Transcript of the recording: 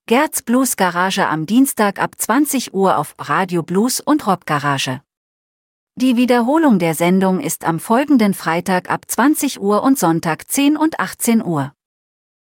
Gerds Blues Garage am Dienstag ab 20 Uhr auf Radio Blues und Rock Garage. Die Wiederholung der Sendung ist am folgenden Freitag ab 20 Uhr und Sonntag 10 und 18 Uhr.